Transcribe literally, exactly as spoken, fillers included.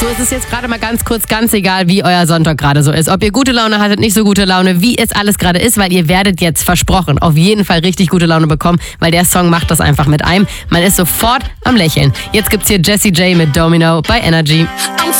So ist es jetzt gerade mal ganz kurz, ganz egal, wie euer Sonntag gerade so ist. Ob ihr gute Laune hattet, nicht so gute Laune, wie es alles gerade ist, weil ihr werdet jetzt versprochen auf jeden Fall richtig gute Laune bekommen, weil der Song macht das einfach mit einem. Man ist sofort am Lächeln. Jetzt gibt's hier Jessie J mit Domino bei Energy. I'm